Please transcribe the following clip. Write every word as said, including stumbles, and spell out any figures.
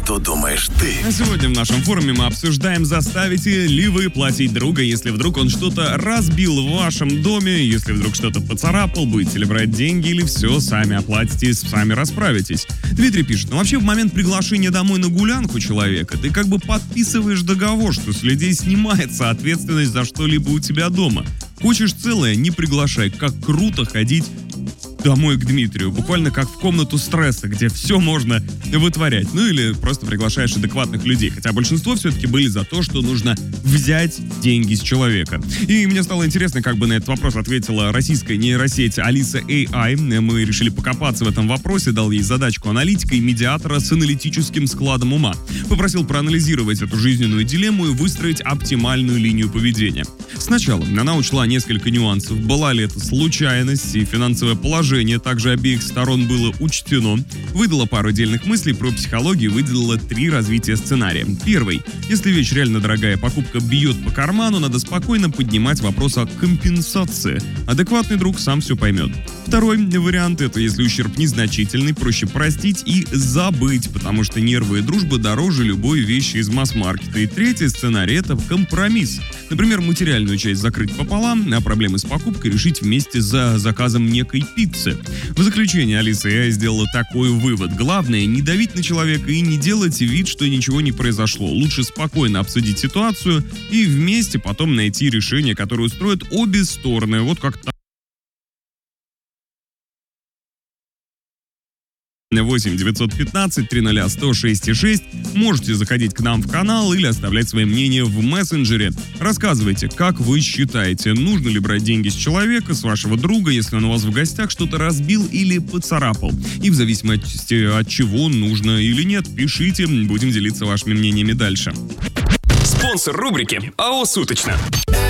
что думаешь ты? Сегодня в нашем форуме мы обсуждаем, заставите ли вы платить друга, если вдруг он что-то разбил в вашем доме, если вдруг что-то поцарапал, будете ли брать деньги или все, сами оплатите, сами расправитесь. Дмитрий пишет, ну вообще в момент приглашения домой на гулянку человека ты как бы подписываешь договор, что с людей снимается ответственность за что-либо у тебя дома. Хочешь целое, не приглашай. Как круто ходить домой к Дмитрию, буквально как в комнату стресса, где все можно вытворять. Ну или просто приглашаешь адекватных людей. Хотя большинство все-таки были за то, что нужно взять деньги с человека. И мне стало интересно, как бы на этот вопрос ответила российская нейросеть Алиса эй ай. Мы решили покопаться в этом вопросе, дал ей задачку аналитика и медиатора с аналитическим складом ума. Попросил проанализировать эту жизненную дилемму и выстроить оптимальную линию поведения. Сначала она учла несколько нюансов. Была ли это случайность и финансовое положение также обеих сторон было учтено. Выдала пару отдельных мыслей про психологию, выделила три развития сценария. Первый. Если вещь реально дорогая, покупка бьет по карману, надо спокойно поднимать вопрос о компенсации. Адекватный друг сам все поймет. Второй вариант – это если ущерб незначительный, проще простить и забыть, потому что нервы и дружба дороже любой вещи из масс-маркета. И третий сценарий – это компромисс. Например, материальную часть закрыть пополам, а проблемы с покупкой решить вместе за заказом некой пиццы. В заключение Алиса эй ай сделала такой вывод. Главное – не давить на человека и не делать вид, что ничего не произошло. Лучше спокойно обсудить ситуацию и вместе потом найти решение, которое устроит обе стороны. Вот как так. восемь девятьсот пятнадцать триста сто шесть шесть. Можете заходить к нам в канал или оставлять свои мнения в мессенджере. Рассказывайте, как вы считаете, нужно ли брать деньги с человека, с вашего друга, если он у вас в гостях что-то разбил или поцарапал. И в зависимости от чего, нужно или нет, пишите, будем делиться вашими мнениями дальше. Спонсор рубрики АО «Суточно».